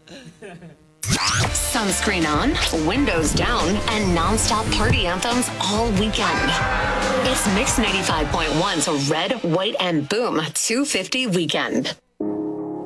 Sunscreen on, windows down, and nonstop party anthems all weekend. It's Mix 95.1's Red, White, and Boom 250 weekend.